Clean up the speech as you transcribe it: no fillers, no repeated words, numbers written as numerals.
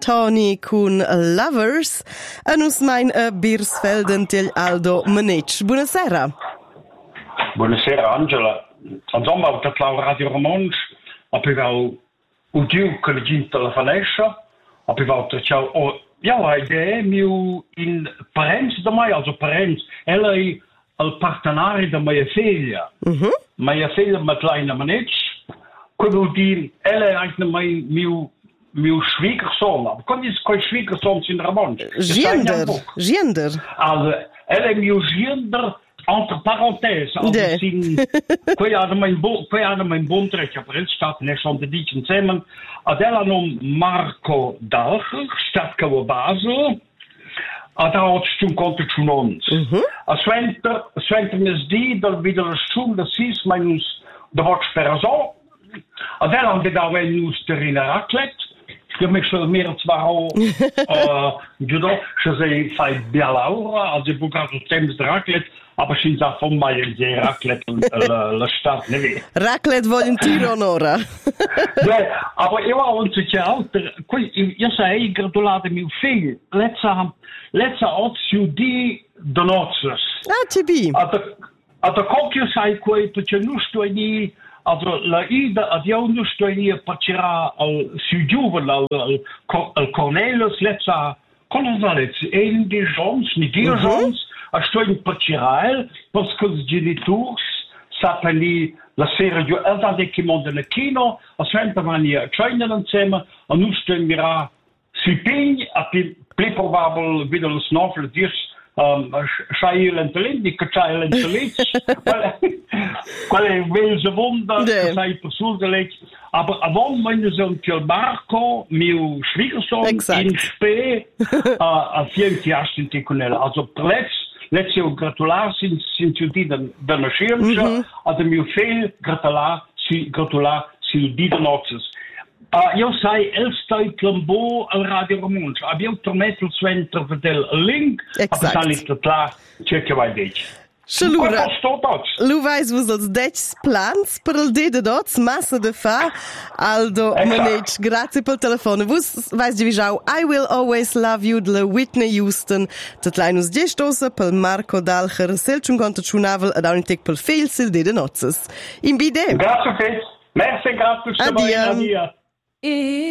Tony con Lovers e nus mein Birsfelden til Aldo Manec. Buonasera. Buonasera Angela. Insomma, ho detto Radio Romansh, avevo udito che la gente telefonesce, avevo detto, ja, idee mio in parents da mai, also parents, ella è il partenario da mia figlia. Mia figlia Madeleine Manec, quello di, ella è anche mio schwiegersohn, aber quando ist kein Schwiegersohn in Romansh? Gender. Also, ella è mio gender, entre parenthèses, also qui hanno mein Bondrecht, aber jetzt staat nicht unter diesen Themen, adela nom Marco Dalcher, Stadtgauer Basel, da hat schon Kontakt von uns. Sventer mis die, da wieder schon, das ist meinus, da wird Sperrazon, adela haben wir da wenn nus terin raclette, ich mich schon mehr als war je sei fai Bialaura, also bucato temps de raclette, aber schon sagt von meinem sehr raclette la Stadt, ne? Raclette volentieri onora. Ja, aber io ho un alter, io sai gratulate mio figlio, letza ozio di donozes. Ah, tibi. A da kokio sai quei perché non sto lì, also la ida ad io non sto lì partirà al Südjuvel al Cornelius letza Colonelets in die Jones, ni die Jones, a sto in partirà parce que les genitors s'appellent la serie di Eltern che monta nel kino, a sempre mania China insieme, a nu stehen wir Siping, a più probabile wieder lo snoffel dis Shail en Telin, Shail en Telin, quale Welse Wunder, sei persönlich, aber avon meine Sohn Marco, mio Schwiegersohn, in Spee, a 24 Ticonella, also letzte gratular sind die der Schirmscher, also mio Fehl gratular sind die Notzes. Io sai Elstoi Clambo al Radio Romansh. Abbiamo tornato il Sventer del link, aber dann liegt es klar, cerca vai dich. Allora, lu vais vos els deci plans per il dia de dots, massa de fa, Aldo Manec, grazie pel telefono. Vos vais di visau I Will Always Love You de la Whitney Houston, tot leinus gestosa pel Marco Dalcher, selciun conta ciunavel ad aunitek pel feil sil dia de notzes. In bide. Grazie, merci, grazie. Adia.